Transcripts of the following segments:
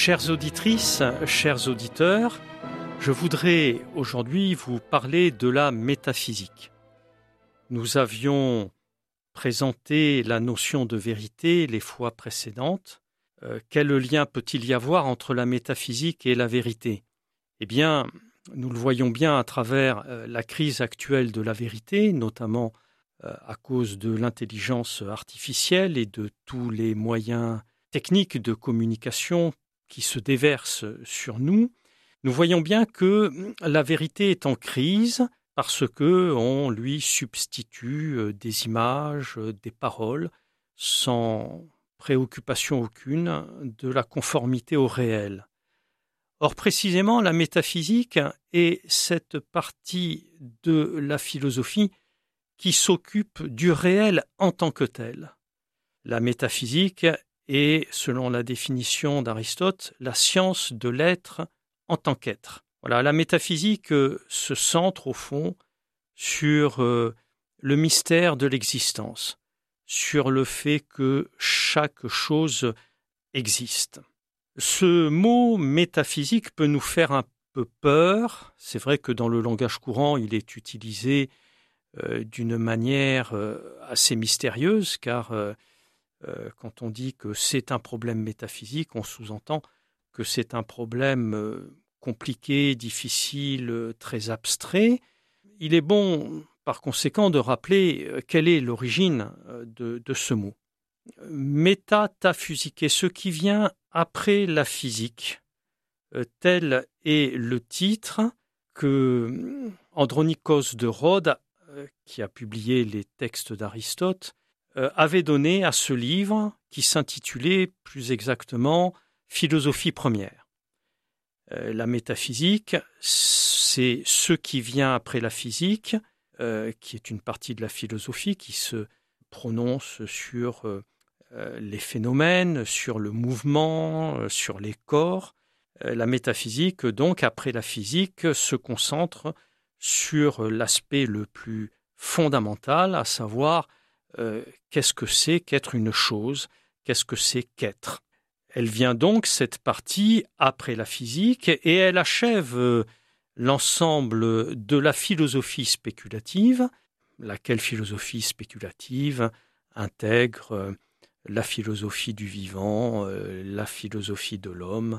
Chères auditrices, chers auditeurs, je voudrais aujourd'hui vous parler de la métaphysique. Nous avions présenté la notion de vérité les fois précédentes. Quel lien peut-il y avoir entre la métaphysique et la vérité ? Eh bien, nous le voyons bien à travers la crise actuelle de la vérité, notamment à cause de l'intelligence artificielle et de tous les moyens techniques de communication qui se déversent sur nous. Nous voyons bien que la vérité est en crise parce qu'on lui substitue des images, des paroles, sans préoccupation aucune de la conformité au réel. Or, précisément, la métaphysique est cette partie de la philosophie qui s'occupe du réel en tant que tel. La métaphysique est, selon la définition d'Aristote, la science de l'être en tant qu'être. Voilà, la métaphysique se centre au fond sur le mystère de l'existence, sur le fait que chaque chose existe. Ce mot métaphysique peut nous faire un peu peur. C'est vrai que dans le langage courant, il est utilisé d'une manière assez mystérieuse, car quand on dit que c'est un problème métaphysique, on sous-entend que c'est un problème compliqué, difficile, très abstrait. Il est bon, par conséquent, de rappeler quelle est l'origine de ce mot. Métataphysique, ce qui vient après la physique. Tel est le titre que Andronikos de Rhodes, qui a publié les textes d'Aristote, avait donné à ce livre qui s'intitulait plus exactement « Philosophie première ». La métaphysique, c'est ce qui vient après la physique, qui est une partie de la philosophie qui se prononce sur les phénomènes, sur le mouvement, sur les corps. La métaphysique, donc, après la physique, se concentre sur l'aspect le plus fondamental, à savoir qu'est-ce que c'est qu'être une chose, qu'est-ce que c'est qu'être. Elle vient donc, cette partie, après la physique, et elle achève l'ensemble de la philosophie spéculative, laquelle philosophie spéculative intègre la philosophie du vivant, la philosophie de l'homme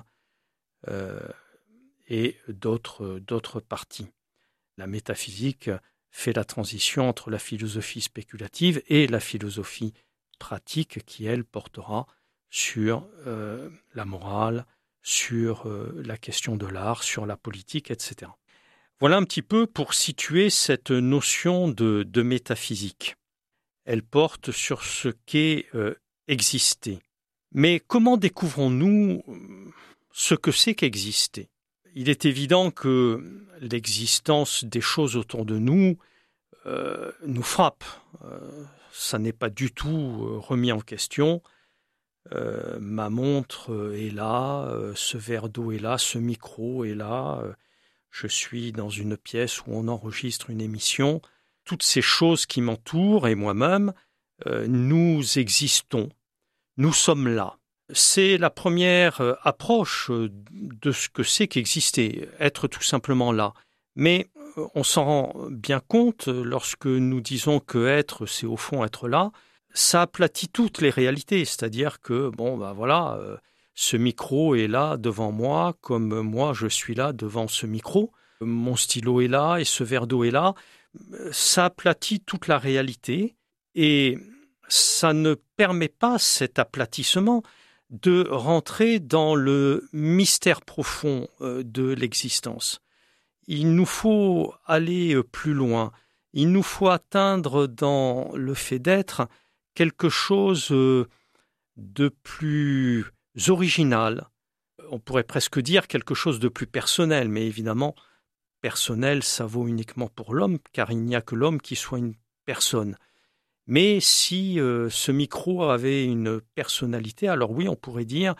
et d'autres parties. La métaphysique fait la transition entre la philosophie spéculative et la philosophie pratique qui, elle, portera sur la morale, sur la question de l'art, sur la politique, etc. Voilà un petit peu pour situer cette notion de métaphysique. Elle porte sur ce qu'est exister. Mais comment découvrons-nous ce que c'est qu'exister ? Il est évident que l'existence des choses autour de nous nous frappe. Ça n'est pas du tout remis en question. Ma montre est là, ce verre d'eau est là, ce micro est là, je suis dans une pièce où on enregistre une émission. Toutes ces choses qui m'entourent et moi-même, nous existons, nous sommes là. C'est la première approche de ce que c'est qu'exister, être tout simplement là. Mais on s'en rend bien compte lorsque nous disons que être, c'est au fond être là. Ça aplatit toutes les réalités, c'est-à-dire que, ce micro est là devant moi, comme moi je suis là devant ce micro. Mon stylo est là et ce verre d'eau est là. Ça aplatit toute la réalité et ça ne permet pas, cet aplatissement, de rentrer dans le mystère profond de l'existence. Il nous faut aller plus loin. Il nous faut atteindre dans le fait d'être quelque chose de plus original. On pourrait presque dire quelque chose de plus personnel, mais évidemment, personnel, ça vaut uniquement pour l'homme, car il n'y a que l'homme qui soit une personne. Mais si ce micro avait une personnalité, alors oui, on pourrait dire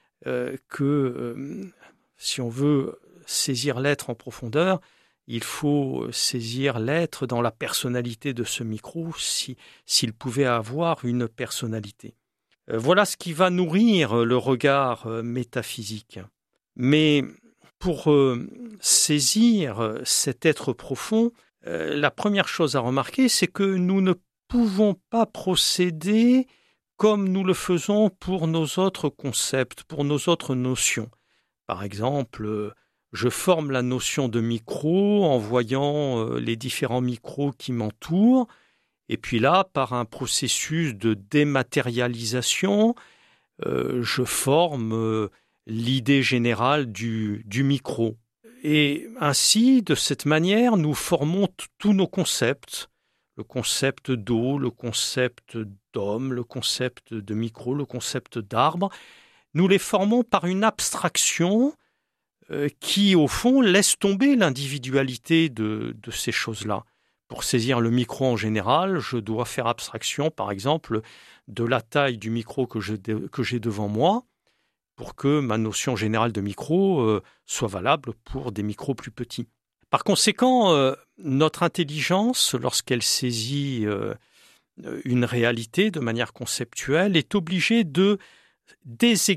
que si on veut saisir l'être en profondeur, il faut saisir l'être dans la personnalité de ce micro, s'il pouvait avoir une personnalité. Voilà ce qui va nourrir le regard métaphysique. Mais pour saisir cet être profond, la première chose à remarquer, c'est que nous ne pouvons pas procéder comme nous le faisons pour nos autres concepts, pour nos autres notions. Par exemple, je forme la notion de micro en voyant les différents micros qui m'entourent, et puis là, par un processus de dématérialisation, je forme l'idée générale du micro. Et ainsi, de cette manière, nous formons tous nos concepts, le concept d'eau, le concept d'homme, le concept de micro, le concept d'arbre. Nous les formons par une abstraction qui, au fond, laisse tomber l'individualité de ces choses-là. Pour saisir le micro en général, je dois faire abstraction, par exemple, de la taille du micro que j'ai devant moi, pour que ma notion générale de micro soit valable pour des micros plus petits. Par conséquent, notre intelligence, lorsqu'elle saisit une réalité de manière conceptuelle, est obligée de déséquilibrer